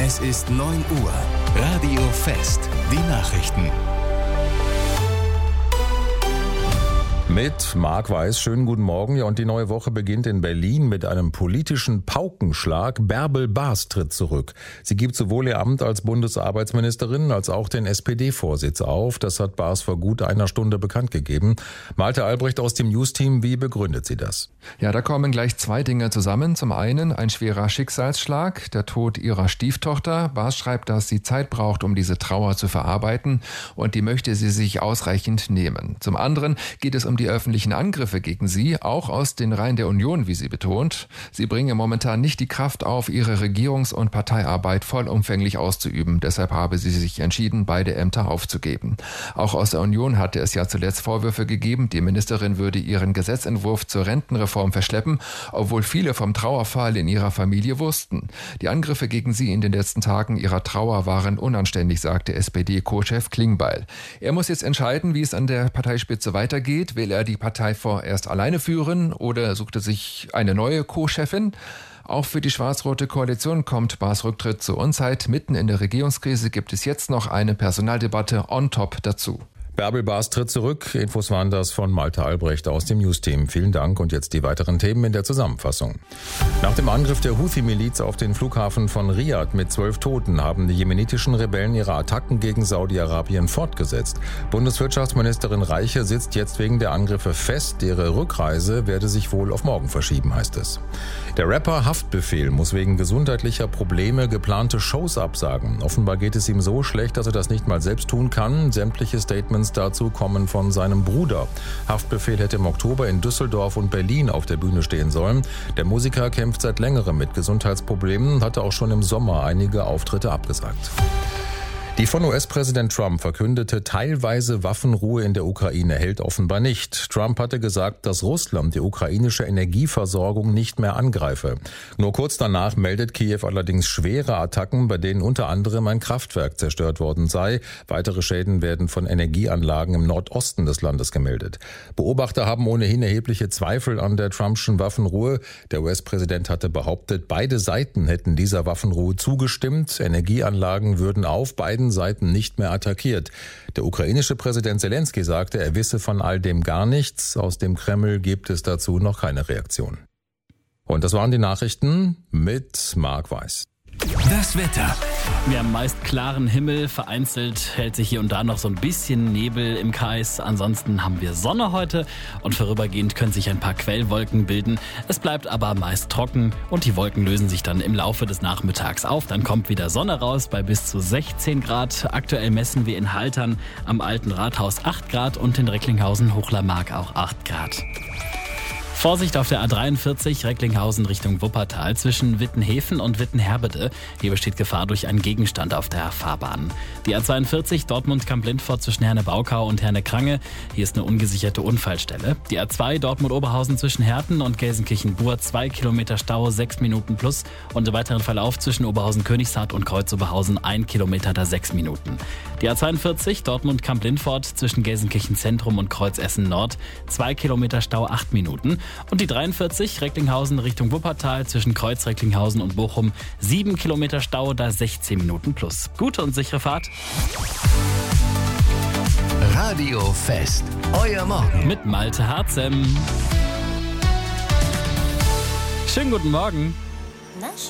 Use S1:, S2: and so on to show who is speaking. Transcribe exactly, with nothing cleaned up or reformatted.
S1: Es ist neun Uhr. Radio Fest. Die Nachrichten.
S2: Mit Marc Weiß, schönen guten Morgen. Ja, und die neue Woche beginnt in Berlin mit einem politischen Paukenschlag. Bärbel Baas tritt zurück. Sie gibt sowohl ihr Amt als Bundesarbeitsministerin als auch den S P D-Vorsitz auf. Das hat Baas vor gut einer Stunde bekannt gegeben. Malte Albrecht aus dem News-Team, wie begründet sie das?
S3: Ja, da kommen gleich zwei Dinge zusammen. Zum einen ein schwerer Schicksalsschlag, der Tod ihrer Stieftochter. Baas schreibt, dass sie Zeit braucht, um diese Trauer zu verarbeiten, und die möchte sie sich ausreichend nehmen. Zum anderen geht es um die öffentlichen Angriffe gegen sie, auch aus den Reihen der Union, wie sie betont. Sie bringe momentan nicht die Kraft auf, ihre Regierungs- und Parteiarbeit vollumfänglich auszuüben. Deshalb habe sie sich entschieden, beide Ämter aufzugeben. Auch aus der Union hatte es ja zuletzt Vorwürfe gegeben, die Ministerin würde ihren Gesetzentwurf zur Rentenreform verschleppen, obwohl viele vom Trauerfall in ihrer Familie wussten. Die Angriffe gegen sie in den letzten Tagen ihrer Trauer waren unanständig, sagte S P D-Co-Chef Klingbeil. Er muss jetzt entscheiden, wie es an der Parteispitze weitergeht. Will er die Partei vorerst alleine führen oder sucht er sich eine neue Co-Chefin? Auch für die schwarz-rote Koalition kommt Baas Rücktritt zur Unzeit. Mitten in der Regierungskrise gibt es jetzt noch eine Personaldebatte on top dazu.
S2: Bärbel Baas tritt zurück. Infos waren das von Malte Albrecht aus dem News-Team. Vielen Dank und jetzt die weiteren Themen in der Zusammenfassung. Nach dem Angriff der Houthi-Miliz auf den Flughafen von Riad mit zwölf Toten haben die jemenitischen Rebellen ihre Attacken gegen Saudi-Arabien fortgesetzt. Bundeswirtschaftsministerin Reiche sitzt jetzt wegen der Angriffe fest. Ihre Rückreise werde sich wohl auf morgen verschieben, heißt es. Der Rapper Haftbefehl muss wegen gesundheitlicher Probleme geplante Shows absagen. Offenbar geht es ihm so schlecht, dass er das nicht mal selbst tun kann. Sämtliche Statements dazu kommen von seinem Bruder. Haftbefehl hätte im Oktober in Düsseldorf und Berlin auf der Bühne stehen sollen. Der Musiker kämpft seit längerem mit Gesundheitsproblemen, hatte auch schon im Sommer einige Auftritte abgesagt. Die von U S-Präsident Trump verkündete teilweise Waffenruhe in der Ukraine hält offenbar nicht. Trump hatte gesagt, dass Russland die ukrainische Energieversorgung nicht mehr angreife. Nur kurz danach meldet Kiew allerdings schwere Attacken, bei denen unter anderem ein Kraftwerk zerstört worden sei. Weitere Schäden werden von Energieanlagen im Nordosten des Landes gemeldet. Beobachter haben ohnehin erhebliche Zweifel an der Trumpschen Waffenruhe. Der U S-Präsident hatte behauptet, beide Seiten hätten dieser Waffenruhe zugestimmt. Energieanlagen würden auf beiden Seiten nicht mehr attackiert. Der ukrainische Präsident Zelensky sagte, er wisse von all dem gar nichts. Aus dem Kreml gibt es dazu noch keine Reaktion. Und das waren die Nachrichten mit Marc Weiß.
S1: Das Wetter.
S4: Wir haben meist klaren Himmel, vereinzelt hält sich hier und da noch so ein bisschen Nebel im Kreis. Ansonsten haben wir Sonne heute und vorübergehend können sich ein paar Quellwolken bilden. Es bleibt aber meist trocken und die Wolken lösen sich dann im Laufe des Nachmittags auf. Dann kommt wieder Sonne raus bei bis zu sechzehn Grad. Aktuell messen wir in Haltern am Alten Rathaus acht Grad und in Recklinghausen-Hochlermark auch acht Grad. Vorsicht auf der A dreiundvierzig Recklinghausen Richtung Wuppertal zwischen Wittenhefen und Wittenherbede. Hier besteht Gefahr durch einen Gegenstand auf der Fahrbahn. Die A zweiundvierzig Dortmund-Kamp-Lindfort zwischen Herne-Baukau und Herne-Krange. Hier ist eine ungesicherte Unfallstelle. Die A zwei Dortmund-Oberhausen zwischen Herten und Gelsenkirchen-Bur. zwei Kilometer Stau, sechs Minuten plus. Und im weiteren Verlauf zwischen Oberhausen-Königshardt und Kreuz-Oberhausen ein Kilometer, da sechs Minuten. Die A zweiundvierzig Dortmund-Kamp-Lindfort zwischen Gelsenkirchen-Zentrum und Kreuz-Essen-Nord. zwei Kilometer Stau, acht Minuten. Und die dreiundvierzig Recklinghausen Richtung Wuppertal zwischen Kreuz Recklinghausen und Bochum. sieben Kilometer Stau, da sechzehn Minuten plus. Gute und sichere Fahrt.
S1: Radio Fest. Euer Morgen.
S4: Mit Malte Harzem. Schönen guten Morgen.